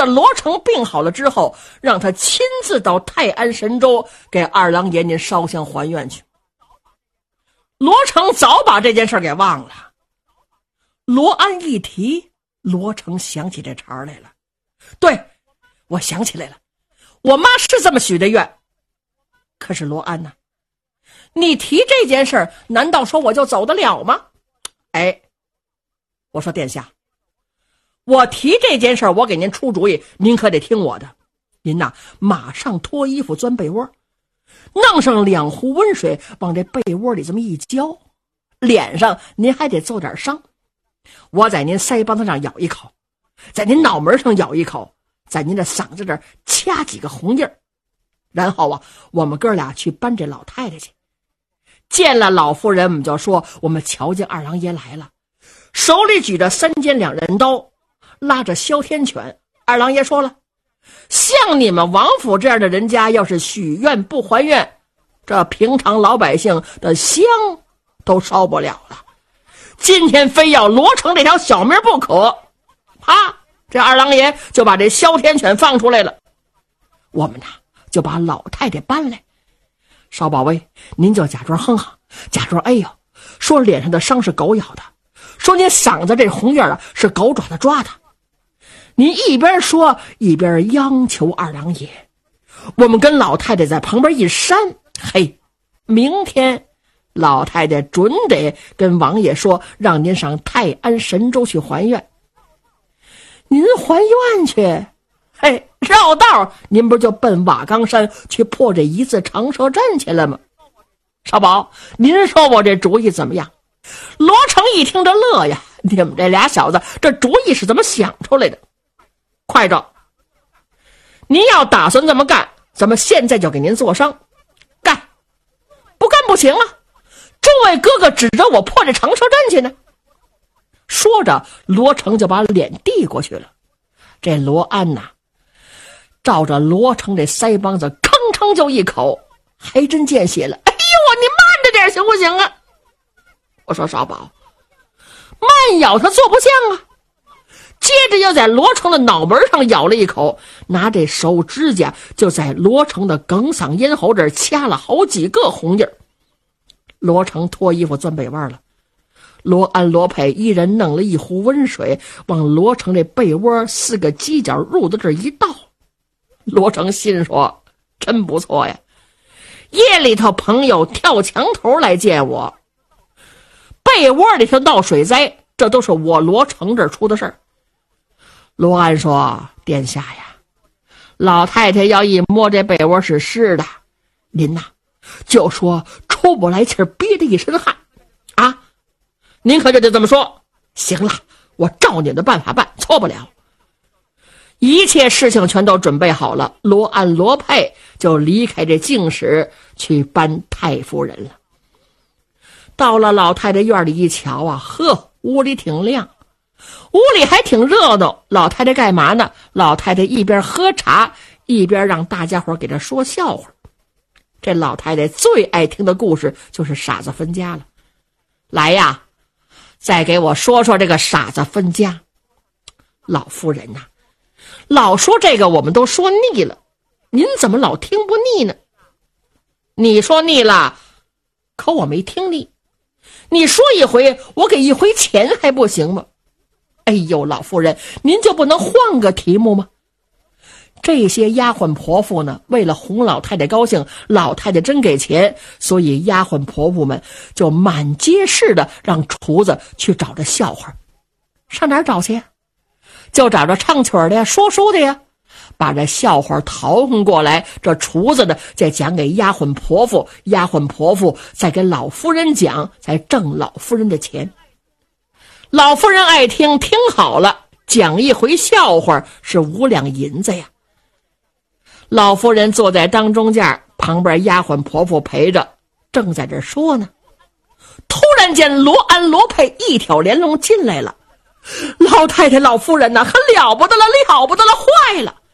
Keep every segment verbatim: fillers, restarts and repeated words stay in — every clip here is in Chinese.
着罗成病好了之后，让他亲自到泰安神州给二郎爷您烧香还愿去。罗成早把这件事给忘了。罗安一提，罗成想起这茬来了。对，我想起来了，我妈是这么许的愿。可是罗安呐，你提这件事儿，难道说我就走得了吗？哎，我说殿下，我提这件事儿，我给您出主意，您可得听我的。您呐，马上脱衣服钻被窝，弄上两壶温水，往这被窝里这么一浇，脸上您还得揍点伤。我在您腮帮子上咬一口，在您脑门上咬一口，在您的嗓子这儿掐几个红印儿。然后啊，我们哥俩去搬这老太太去。见了老夫人，我们就说我们瞧见二郎爷来了，手里举着三尖两刃刀，拉着哮天犬。二郎爷说了，像你们王府这样的人家，要是许愿不还愿，这平常老百姓的香都烧不了了。今天非要罗成这条小命不可。啪，这二郎爷就把这哮天犬放出来了。我们呐，就把老太太搬来。邵宝威，您就假装哼哼，假装哎呦，说脸上的伤是狗咬的，说您嗓子这红印啊是狗爪子抓的。您一边说一边央求二郎爷。我们跟老太太在旁边一扇，嘿，明天老太太准得跟王爷说，让您上泰安神州去还愿。您还愿去？嘿，绕道您不就奔瓦岗山去破这一字长蛇阵去了吗？少宝，您说我这主意怎么样？罗成一听着乐呀，你们这俩小子这主意是怎么想出来的？快着，您要打算这么干，咱们现在就给您做商。干，不干不行啊！众位哥哥指着我破这长蛇阵去呢。说着，罗成就把脸递过去了。这罗安呐，照着罗成这腮帮子吭哧就一口，还真见血了。哎呦，你慢着点行不行啊？我说少宝，慢咬他做不像啊。接着又在罗成的脑门上咬了一口，拿这手指甲就在罗成的哽嗓咽喉这儿掐了好几个红印儿。罗成脱衣服钻被窝了，罗安罗佩一人弄了一壶温水，往罗成这被窝四个犄角入的这一倒。罗成心说，真不错呀，夜里头朋友跳墙头来见我，被窝里头闹水灾，这都是我罗成这儿出的事儿。罗安说，殿下呀，老太太要一摸这被窝是湿的，您呐就说出不来气儿，憋着一身汗啊，您可就得这么说。行了，我照你的办法办，错不了。一切事情全都准备好了，罗安罗佩就离开这净室去搬太夫人了。到了老太太院里一瞧啊，呵，屋里挺亮，屋里还挺热闹。老太太干嘛呢？老太太一边喝茶一边让大家伙给她说笑话。这老太太最爱听的故事就是傻子分家了。来呀，再给我说说这个傻子分家。老夫人呐、啊，老说这个我们都说腻了，您怎么老听不腻呢？你说腻了，可我没听腻。你说一回，我给一回钱还不行吗？哎呦，老夫人，您就不能换个题目吗？这些丫鬟婆妇呢，为了哄老太太高兴，老太太真给钱，所以丫鬟婆妇们就满街市的让厨子去找着笑话。上哪儿找去呀？就找着唱曲的呀，说书的呀，把这笑话淘换过来，这厨子呢再讲给丫鬟婆妇，丫鬟婆妇再给老夫人讲，才挣老夫人的钱。老夫人爱听，听好了，讲一回笑话是五两银子呀。老夫人坐在当中间，旁边丫鬟婆妇陪着，正在这说呢。突然间，罗安罗佩一挑连笼进来了。老太太老夫人呐，很了不得了，了不得了，坏了。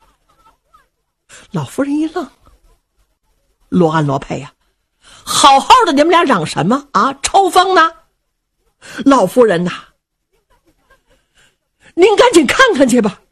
老夫人一愣，罗安罗佩呀、啊，好好的你们俩嚷什么啊？抽风呢？老夫人呐，您赶紧看看去吧。